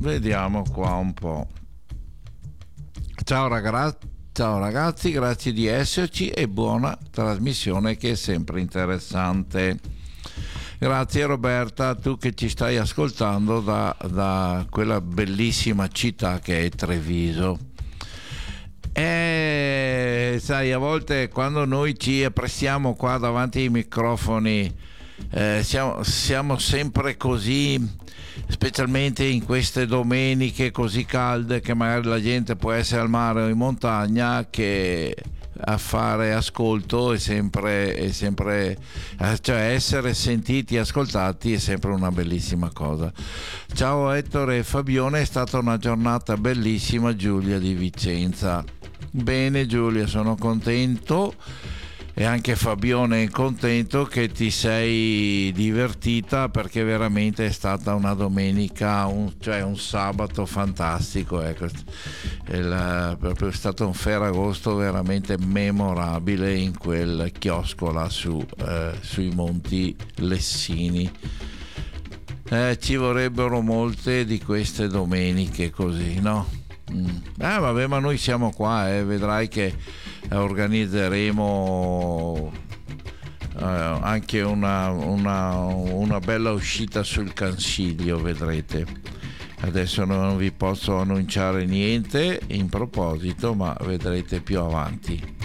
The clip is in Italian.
Vediamo qua un po'. Ciao ragazzi, grazie di esserci e buona trasmissione che è sempre interessante. Grazie Roberta, tu che ci stai ascoltando da quella bellissima città che è Treviso. E sai, a volte quando noi ci apprestiamo qua davanti ai microfoni, siamo sempre così, specialmente in queste domeniche così calde che magari la gente può essere al mare o in montagna, che a fare ascolto è sempre cioè essere sentiti e ascoltati è sempre una bellissima cosa. Ciao Ettore e Fabione, è stata una giornata bellissima. Giulia di Vicenza. Bene Giulia, sono contento, e anche Fabione è contento che ti sei divertita, perché veramente è stata una domenica, cioè un sabato fantastico, ecco. Proprio è stato un Ferragosto veramente memorabile in quel chiosco là sui Monti Lessini. Ci vorrebbero molte di queste domeniche così, no? Vabbè, ma noi siamo qua, vedrai che organizzeremo anche una bella uscita sul Cansiglio, vedrete. Adesso non vi posso annunciare niente in proposito, ma vedrete più avanti.